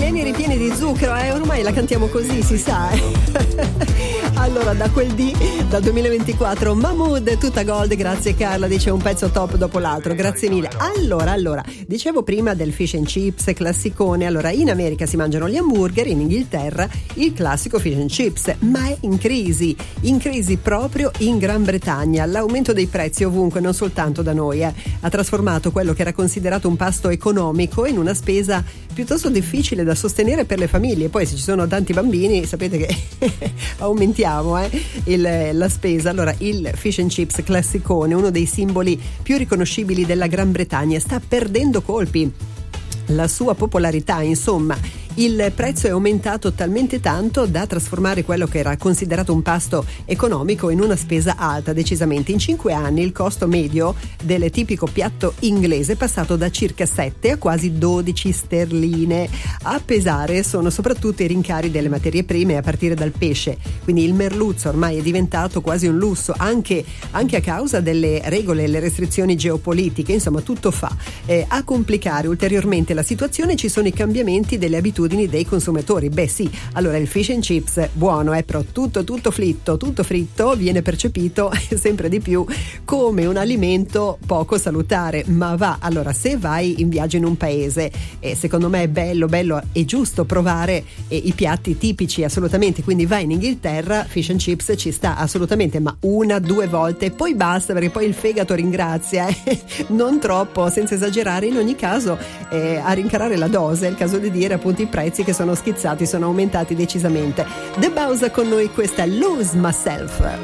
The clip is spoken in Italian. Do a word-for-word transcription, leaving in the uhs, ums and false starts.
pieni ripieni di zucchero, eh, ormai la cantiamo così, si sa. Eh. Allora, da quel D, dal duemilaventiquattro, Mahmood, tutta gold, grazie Carla, dice un pezzo top dopo l'altro, grazie mille. Allora, allora, dicevo prima del fish and chips classicone, allora in America si mangiano gli hamburger, in Inghilterra il classico fish and chips, ma è in crisi, in crisi proprio in Gran Bretagna. L'aumento dei prezzi ovunque, non soltanto da noi, eh, ha trasformato quello che era considerato un pasto economico in una spesa piuttosto difficile da sostenere per le famiglie. Poi se ci sono tanti bambini sapete che aumentiamo eh, il, la spesa. Allora il fish and chips classicone, uno dei simboli più riconoscibili della Gran Bretagna, sta perdendo colpi. La sua popolarità, insomma, il prezzo è aumentato talmente tanto da trasformare quello che era considerato un pasto economico in una spesa alta, decisamente. In cinque anni il costo medio del tipico piatto inglese è passato da circa sette a quasi dodici sterline. A pesare sono soprattutto i rincari delle materie prime, a partire dal pesce. Quindi il merluzzo ormai è diventato quasi un lusso, anche, anche a causa delle regole e le restrizioni geopolitiche. Insomma, tutto fa. Eh, a complicare ulteriormente la situazione ci sono i cambiamenti delle abitudini dei consumatori. Beh sì, allora il fish and chips buono, eh, però tutto tutto fritto, tutto fritto viene percepito sempre di più come un alimento poco salutare, ma va. Allora, se vai in viaggio in un paese, eh, secondo me è bello, bello e giusto provare eh, i piatti tipici, assolutamente. Quindi vai in Inghilterra, fish and chips ci sta assolutamente, ma una, due volte e poi basta, perché poi il fegato ringrazia, eh. Non troppo, senza esagerare. In ogni caso, eh, a rincarare la dose, è il caso di dire, appunto, i prezzi che sono schizzati, sono aumentati decisamente. The Bowser con noi, questa Lose Myself.